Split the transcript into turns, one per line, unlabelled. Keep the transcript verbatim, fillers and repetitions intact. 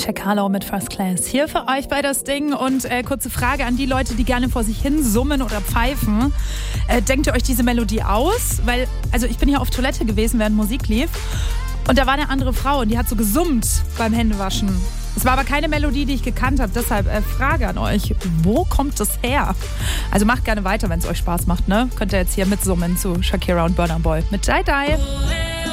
Jack Harlow mit First Class. Hier für euch bei das Ding. Und äh, kurze Frage an die Leute, die gerne vor sich hin summen oder pfeifen. Äh, denkt ihr euch diese Melodie aus? Weil, also ich bin hier auf Toilette gewesen, während Musik lief. Und da war eine andere Frau und die hat so gesummt beim Händewaschen. Es war aber keine Melodie, die ich gekannt habe. Deshalb äh, Frage an euch, wo kommt das her? Also macht gerne weiter, wenn es euch Spaß macht, ne? Könnt ihr jetzt hier mitsummen zu Shakira und Burna Boy mit Die Die.